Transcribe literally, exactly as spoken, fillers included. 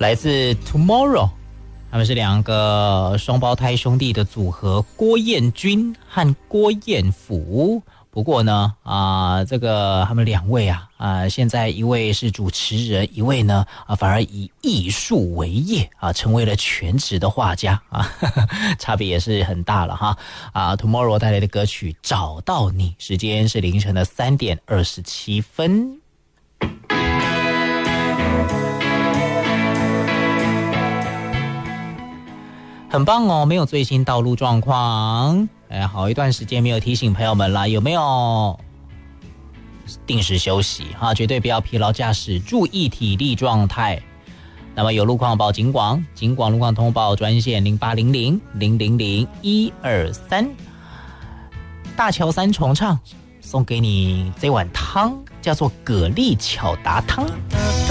来自 Tomorrow， 他们是两个双胞胎兄弟的组合，郭彦均和郭彦甫。不过呢，啊、呃，这个他们两位啊，啊、呃，现在一位是主持人，一位呢，啊，反而以艺术为业啊，成为了全职的画家啊，呵呵，差别也是很大了哈。啊 ，Tomorrow 带来的歌曲《找到你》，时间是凌晨的三点二十七分。很棒哦，没有最新道路状况。哎，好一段时间没有提醒朋友们啦，有没有定时休息哈？绝对不要疲劳驾驶，注意体力状态。那么有路况报警广，警广路况通报专线零八零零零零零一二三。大桥三重唱，送给你这碗汤，叫做蛤蜊巧达汤。